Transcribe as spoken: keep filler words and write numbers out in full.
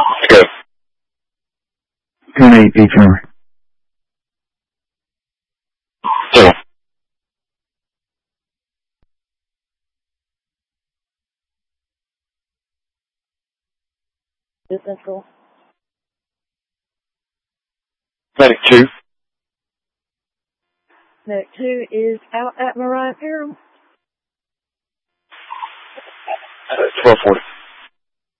Go. ten eight, Beach Armory. Go. This Central. Medic two. Medic two is out at Mariah Peril. twelve forty.